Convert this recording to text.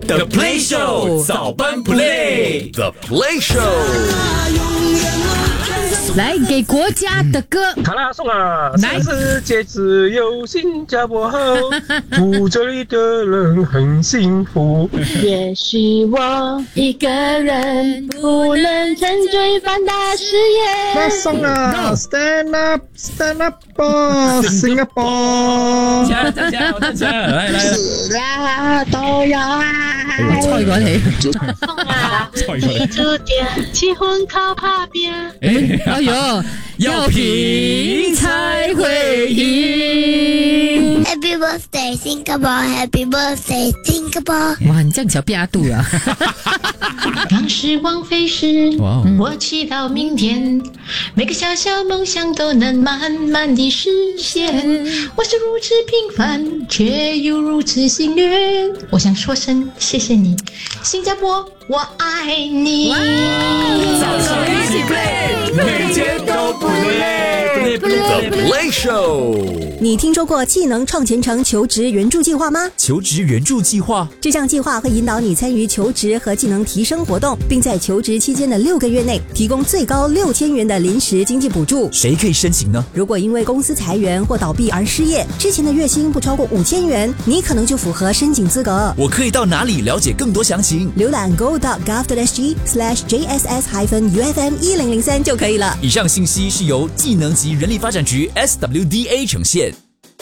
The Play Show 早班 Play，The Play Show。 来给国家的歌， 卡拉颂啊！全世界只有新加坡好，住这里的人很幸福。 也许我一个人不能成就放大事业。 卡拉颂啊 ！Stand up，Stand up，Singapore！ 加油！来！ 是啊，都有啊！ 菜過你， 送啊！記住點，結婚靠拍邊。 哎呦，要拼才會贏。 Happy birthday Singapore, Happy birthday Singapore。 哇，你這樣小邊度啊？ 當時光飛逝，我祈禱明天，每個小小夢想都能慢慢地實現。我是如此平凡，卻又如此幸運。我想說聲謝謝你，新加坡，我愛你。 早上一起 play， 每天都不累。 The Play Show。 你聽說過技能創前程求職援助計劃嗎？ 求職援助計劃， 這項計劃會引導你參與求職和技能提升活動，並在求職期間的6個月內提供最高6000元的臨時經濟補助。 誰可以申請呢？ 如果因為公司裁員或倒閉而失業，之前的月薪不超過5000元，你可能就符合申請資格。 我可以到哪裡了解更多詳情？ 瀏覽 go.gov.sg/JSS-UFM1003 就可以了。 以上信息是由技能及人力發展局 SWDA 呈現。